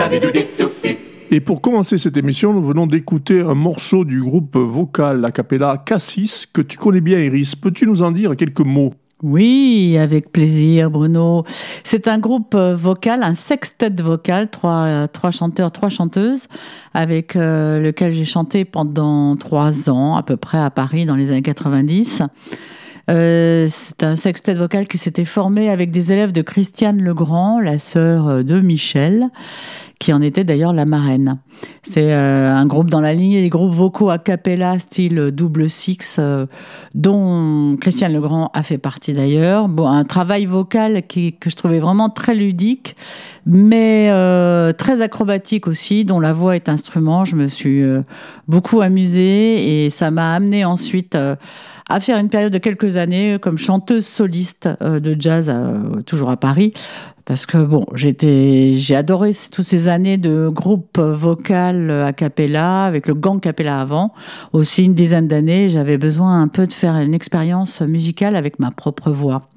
Et pour commencer cette émission, nous venons d'écouter un morceau du groupe vocal a cappella Cassis, que tu connais bien, Iris. Peux-tu nous en dire quelques mots ? Oui, avec plaisir, Bruno. C'est un groupe vocal, un sextet vocal, trois chanteurs, trois chanteuses, avec lequel j'ai chanté pendant 3 ans, à peu près, à Paris, dans les années 90. C'est un sextet vocal qui s'était formé avec des élèves de Christiane Legrand, la sœur de Michel, qui en était d'ailleurs la marraine. C'est un groupe dans la lignée des groupes vocaux a cappella style Double Six, dont Christiane Legrand a fait partie d'ailleurs. Bon, un travail vocal que je trouvais vraiment très ludique, mais très acrobatique aussi, dont la voix est instrument. Je me suis beaucoup amusée et ça m'a amenée ensuite à faire une période de quelques années comme chanteuse soliste de jazz, toujours à Paris. Parce que bon, j'ai adoré toutes ces années de groupe vocal a cappella, avec le gang cappella avant. Aussi une dizaine d'années, j'avais besoin un peu de faire une expérience musicale avec ma propre voix.